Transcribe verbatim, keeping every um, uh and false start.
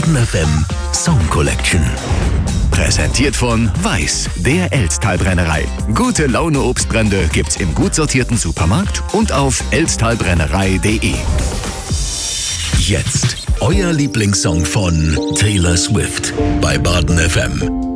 Baden F M Song Collection. Präsentiert von Weiß, der Elztal-Brennerei. Gute Laune Obstbrände gibt's im gut sortierten Supermarkt und auf elztalbrennerei punkt de. Jetzt euer Lieblingssong von Taylor Swift bei Baden F M.